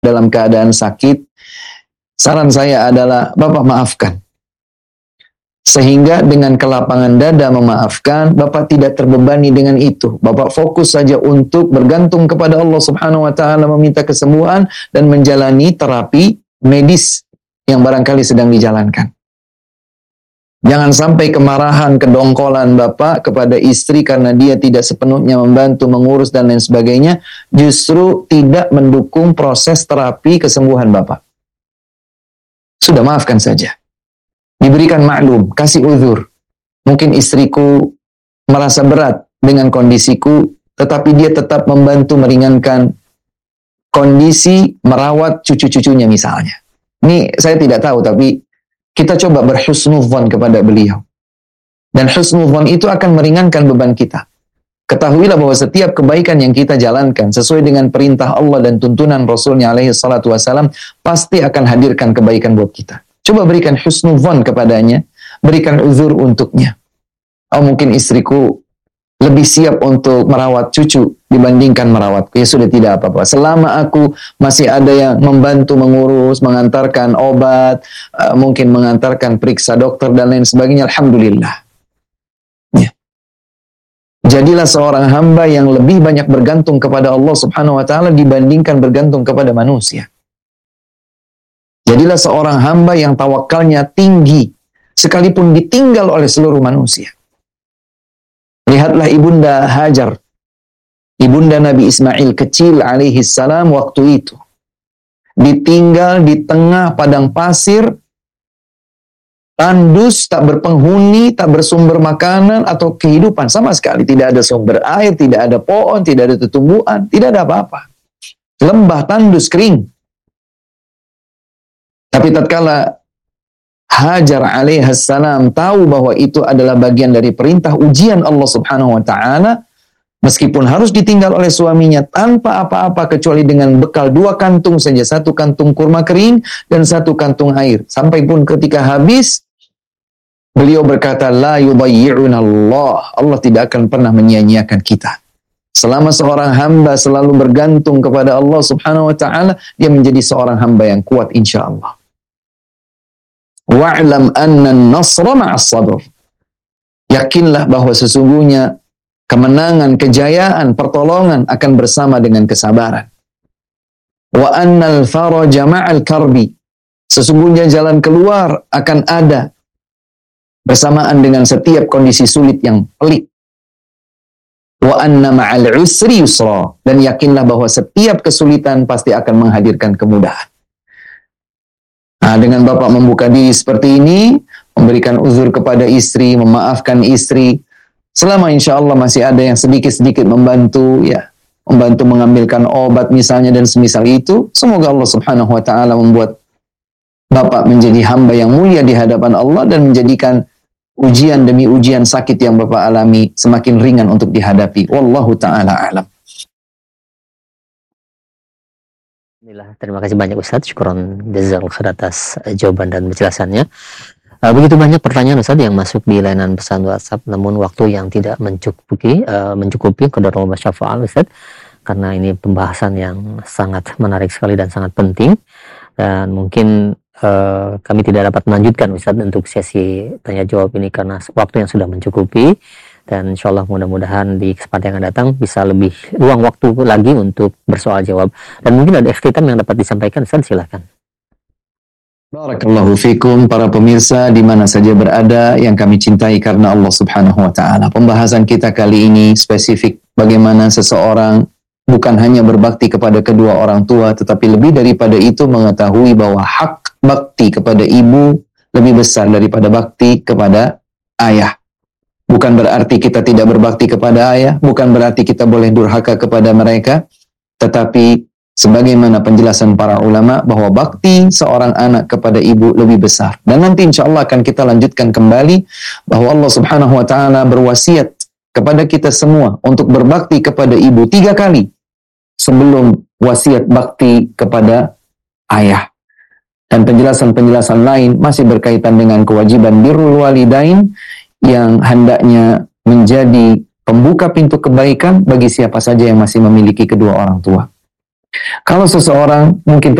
dalam keadaan sakit, saran saya adalah Bapak maafkan. Sehingga dengan kelapangan dada memaafkan, Bapak tidak terbebani dengan itu. Bapak fokus saja untuk bergantung kepada Allah Subhanahu wa taala, meminta kesembuhan dan menjalani terapi medis yang barangkali sedang dijalankan. Jangan sampai kemarahan, kedongkolan Bapak kepada istri karena dia tidak sepenuhnya membantu mengurus dan lain sebagainya, justru tidak mendukung proses terapi kesembuhan Bapak. Sudah, maafkan saja. Diberikan maklum, kasih uzur. Mungkin istriku merasa berat dengan kondisiku, tetapi dia tetap membantu meringankan kondisi merawat cucu-cucunya misalnya. Ini saya tidak tahu, tapi kita coba berhusnudzon kepada beliau. Dan husnudzon itu akan meringankan beban kita. Ketahuilah bahwa setiap kebaikan yang kita jalankan sesuai dengan perintah Allah dan tuntunan Rasulnya alaihi salatu wassalam, pasti akan hadirkan kebaikan buat kita. Coba berikan husnudzon kepadanya, berikan uzur untuknya. Oh, mungkin istriku lebih siap untuk merawat cucu dibandingkan merawatku. Ya sudah, tidak apa-apa. Selama aku masih ada yang membantu mengurus, mengantarkan obat, mungkin mengantarkan periksa dokter dan lain sebagainya, alhamdulillah. Ya. Jadilah seorang hamba yang lebih banyak bergantung kepada Allah Subhanahu wa taala dibandingkan bergantung kepada manusia. Jadilah seorang hamba yang tawakalnya tinggi, sekalipun ditinggal oleh seluruh manusia. Lihatlah Ibunda Hajar, Ibunda Nabi Ismail kecil alaihi salam waktu itu. Ditinggal di tengah padang pasir, tandus, tak berpenghuni, tak bersumber makanan atau kehidupan sama sekali. Tidak ada sumber air, tidak ada pohon, tidak ada tumbuhan, tidak ada apa-apa. Lembah, tandus, kering. Tapi tatkala Hajar alaihissalam tahu bahwa itu adalah bagian dari perintah ujian Allah Subhanahu wa taala, meskipun harus ditinggal oleh suaminya tanpa apa-apa kecuali dengan bekal 2 kantung saja, 1 kantung kurma kering dan 1 kantung air. Sampai pun ketika habis, beliau berkata, la yudayyi'una Allah. Allah tidak akan pernah menyia-nyiakan kita. Selama seorang hamba selalu bergantung kepada Allah Subhanahu wa taala, dia menjadi seorang hamba yang kuat insyaallah. Wa'lam anna an-nasra ma'as sabr. Yakinlah bahwa sesungguhnya kemenangan, kejayaan, pertolongan akan bersama dengan kesabaran. Wa annal faraja ma'al karbi. Sesungguhnya jalan keluar akan ada bersamaan dengan setiap kondisi sulit yang pelik. Wa anna ma'al usri yusra. Dan yakinlah bahwa setiap kesulitan pasti akan menghadirkan kemudahan. Nah, dengan Bapak membuka diri seperti ini, memberikan uzur kepada istri, memaafkan istri, selama insya Allah masih ada yang sedikit-sedikit membantu, ya, membantu mengambilkan obat misalnya dan semisal itu, semoga Allah Subhanahu wa taala membuat Bapak menjadi hamba yang mulia di hadapan Allah dan menjadikan ujian demi ujian sakit yang Bapak alami semakin ringan untuk dihadapi. Wallahu taala a'lam. Terima kasih banyak Ustadz, syukron jazakallahu khair atas jawaban dan penjelasannya. Begitu banyak pertanyaan Ustadz yang masuk di layanan pesan WhatsApp, namun waktu yang tidak mencukupi qadarullah masyafa'al Ustadz, karena ini pembahasan yang sangat menarik sekali dan sangat penting, dan mungkin kami tidak dapat melanjutkan Ustadz untuk sesi tanya jawab ini karena waktu yang sudah mencukupi. Dan insya Allah mudah-mudahan di kesempatan yang akan datang bisa lebih luang waktu lagi untuk bersoal jawab. Dan mungkin ada ikhtitam yang dapat disampaikan, Ustaz, silakan. Barakallahu fikum para pemirsa di mana saja berada yang kami cintai karena Allah Subhanahu wa taala. Pembahasan kita kali ini spesifik bagaimana seseorang bukan hanya berbakti kepada kedua orang tua, tetapi lebih daripada itu mengetahui bahwa hak bakti kepada ibu lebih besar daripada bakti kepada ayah. Bukan berarti kita tidak berbakti kepada ayah, bukan berarti kita boleh durhaka kepada mereka, tetapi sebagaimana penjelasan para ulama bahwa bakti seorang anak kepada ibu lebih besar. Dan nanti insya Allah akan kita lanjutkan kembali bahwa Allah Subhanahu wa taala berwasiat kepada kita semua untuk berbakti kepada ibu 3 kali sebelum wasiat bakti kepada ayah. Dan penjelasan-penjelasan lain masih berkaitan dengan kewajiban birrul walidain yang hendaknya menjadi pembuka pintu kebaikan bagi siapa saja yang masih memiliki kedua orang tua. Kalau seseorang mungkin